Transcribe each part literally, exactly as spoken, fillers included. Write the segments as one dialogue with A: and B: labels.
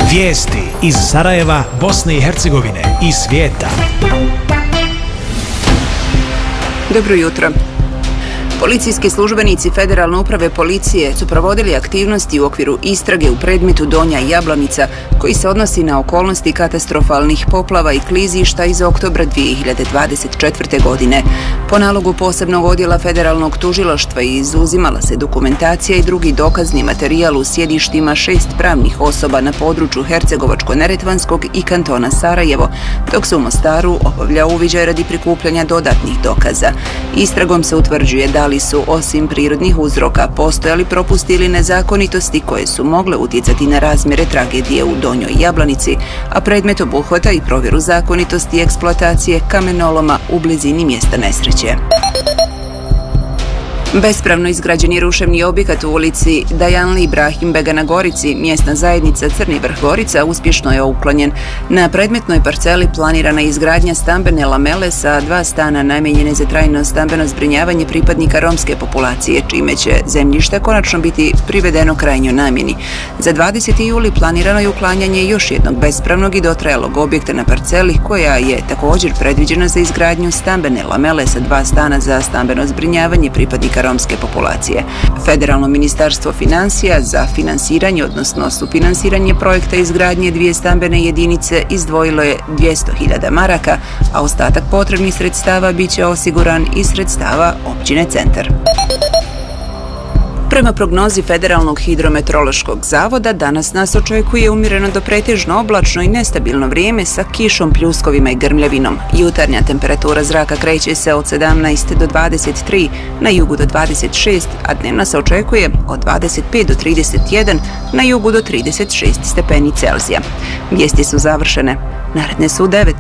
A: Vijesti iz Sarajeva, Bosne i Hercegovine i svijeta.
B: Dobro jutro. Policijski službenici Federalne uprave policije su provodili aktivnosti u okviru istrage u predmetu Donja Jablanica, koji se odnosi na okolnosti katastrofalnih poplava i klizišta iz oktobra dvije hiljade dvadeset četvrte. godine. Po nalogu posebnog odjela Federalnog tužilaštva izuzimala se dokumentacija i drugi dokazni materijal u sjedištima šest pravnih osoba na području Hercegovačko-neretvanskog i kantona Sarajevo, dok se u Mostaru obavlja uviđaj radi prikupljanja dodatnih dokaza. Istragom se utvrđuje da li su, osim prirodnih uzroka, postojali propusti ili nezakonitosti koje su mogle utjecati na razmjere tragedije u Donjoj Jablanici, a predmet obuhvata i provjeru zakonitosti i eksploatacije kamenoloma u blizini mjesta nesreće. Bespravno izgrađeni ruševni objekat u ulici Dajanli Ibrahim Bega na Gorici, mjesna zajednica Crni Vrh Gorica, uspješno je uklonjen. Na predmetnoj parceli planirana je izgradnja stambene lamele sa dva stana namijenjene za trajno stambeno zbrinjavanje pripadnika romske populacije, čime će zemljište konačno biti privedeno krajnjoj namjeni. Za dvadeseti juli planirano je uklanjanje još jednog bespravnog i dotrajalog objekta na parceli, koja je također predviđena za izgradnju stambene lamele sa dva stana za stambeno zbrinjavanje pripadnika romske populacije. Federalno ministarstvo financija za finansiranje, odnosno sufinansiranje projekta izgradnje dvije stambene jedinice izdvojilo je dvjesto hiljada maraka, a ostatak potrebnih sredstava bit će osiguran iz sredstava općine Centar. Prema prognozi Federalnog hidrometeorološkog zavoda, danas nas očekuje umjereno do pretežno oblačno i nestabilno vrijeme sa kišom, pljuskovima i grmljavinom. Jutarnja temperatura zraka kreće se od sedamnaest do dvadeset tri, na jugu do dvadeset šest, a dnevna se očekuje od dvadeset pet do trideset jedan, na jugu do trideset šest stepeni Celzija. Vijesti su završene. Naredne su u devet.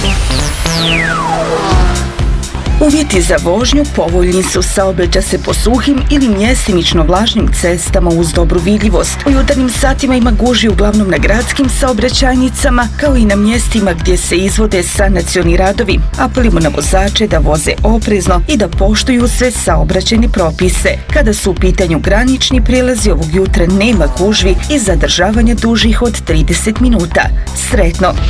C: Uvjeti za vožnju povoljni su, saobraća se po suhim ili mjestimično vlažnim cestama uz dobru vidljivost. U jutarnjim satima ima gužvi uglavnom na gradskim saobraćajnicama, kao i na mjestima gdje se izvode sanacioni radovi. Apelimo na vozače da voze oprezno i da poštuju sve saobraćajne propise. Kada su u pitanju granični prijelazi, ovog jutra nema gužvi i zadržavanja dužih od trideset minuta. Sretno!